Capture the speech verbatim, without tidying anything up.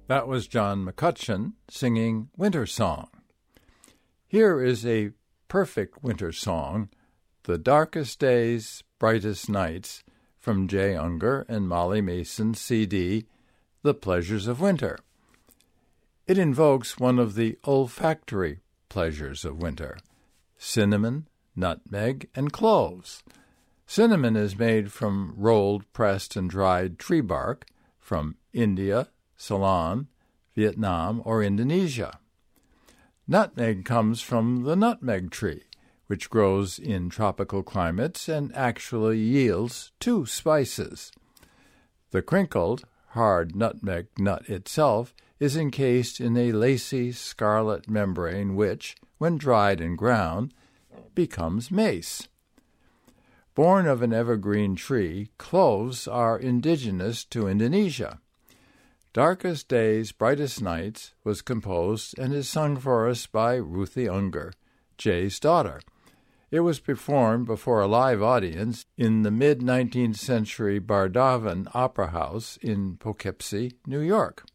That was John McCutcheon singing Winter Song. Here is a perfect winter song, The Darkest Days, Brightest Nights, from Jay Unger and Molly Mason's C D, The Pleasures of Winter. It invokes one of the olfactory pleasures of winter, cinnamon, nutmeg, and cloves. Cinnamon is made from rolled, pressed, and dried tree bark from India, Ceylon, Vietnam, or Indonesia. Nutmeg comes from the nutmeg tree, which grows in tropical climates and actually yields two spices. The crinkled, hard nutmeg nut itself is encased in a lacy scarlet membrane which, when dried and ground, becomes mace. Born of an evergreen tree, cloves are indigenous to Indonesia. Darkest Days, Brightest Nights was composed and is sung for us by Ruthie Unger, Jay's daughter. It was performed before a live audience in the mid-nineteenth century Bardavan Opera House in Poughkeepsie, New York.